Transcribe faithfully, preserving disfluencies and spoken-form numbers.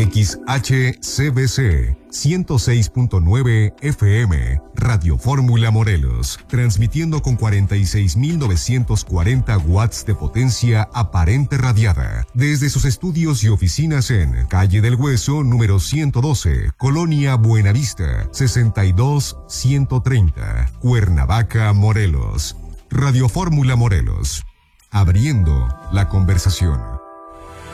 X H C B C ciento seis punto nueve F M, Radio Fórmula Morelos, transmitiendo con cuarenta y seis mil novecientos cuarenta watts de potencia aparente radiada, desde sus estudios y oficinas en Calle del Hueso, número ciento doce, Colonia Buenavista, sesenta y dos ciento treinta, Cuernavaca, Morelos. Radio Fórmula Morelos, abriendo la conversación.